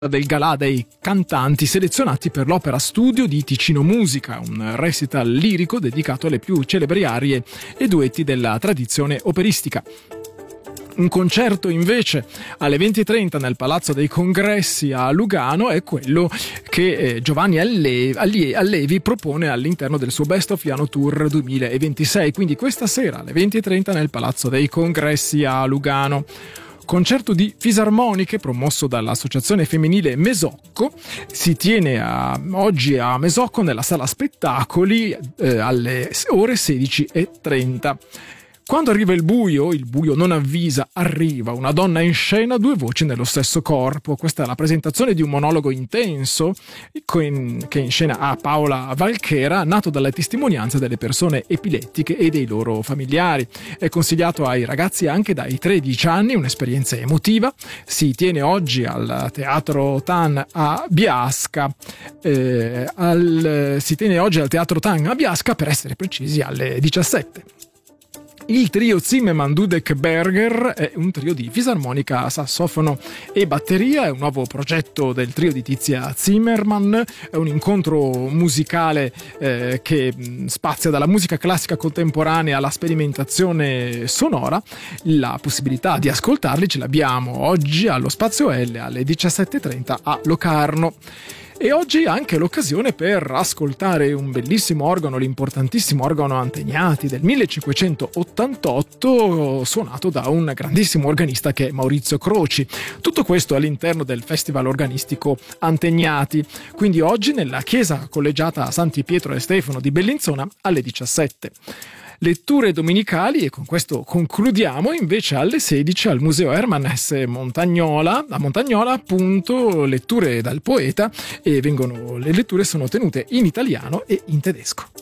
del galà dei cantanti selezionati per l'opera studio di Ticino Musica, un recital lirico dedicato alle più celebri arie e duetti della tradizione operistica. Un concerto invece alle 20:30 nel Palazzo dei Congressi a Lugano è quello che Giovanni Allevi propone all'interno del suo Best of Piano Tour 2026, quindi questa sera alle 20:30 nel Palazzo dei Congressi a Lugano. Concerto di fisarmoniche promosso dall'associazione femminile Mesocco si tiene oggi a Mesocco nella sala spettacoli alle ore 16:30. Quando arriva il buio non avvisa, arriva una donna in scena, due voci nello stesso corpo. Questa è la presentazione di un monologo intenso che in scena ha Paola Valchera, nato dalle testimonianze delle persone epilettiche e dei loro familiari. È consigliato ai ragazzi anche dai 13 anni, un'esperienza emotiva. Si tiene oggi al Teatro Tan a Biasca, si tiene oggi al Teatro Tan a Biasca, per essere precisi alle 17. Il trio Zimmermann Dudek Berger è un trio di fisarmonica, sassofono e batteria, è un nuovo progetto del trio di Tizia Zimmermann, è un incontro musicale che spazia dalla musica classica contemporanea alla sperimentazione sonora. La possibilità di ascoltarli ce l'abbiamo oggi allo Spazio L alle 17:30 a Locarno. E oggi anche l'occasione per ascoltare un bellissimo organo, l'importantissimo organo Antegnati del 1588, suonato da un grandissimo organista che è Maurizio Croci. Tutto questo all'interno del Festival Organistico Antegnati, quindi oggi nella chiesa collegiata Santi Pietro e Stefano di Bellinzona alle 17. Letture domenicali, e con questo concludiamo, invece alle 16 al Museo Hermann Hesse Montagnola, a Montagnola, appunto, letture dal poeta, e le letture sono tenute in italiano e in tedesco.